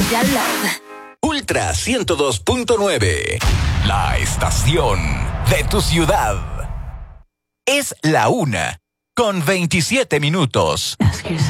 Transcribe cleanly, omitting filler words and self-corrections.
Ya Love. Ultra 102.9. La estación de tu ciudad. Es la 1:27.